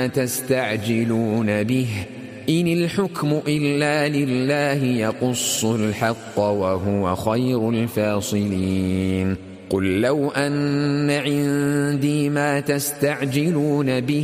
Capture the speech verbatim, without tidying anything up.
تستعجلون به إن الحكم إلا لله يقص الحق وهو خير الفاصلين قل لو أن عندي ما تستعجلون به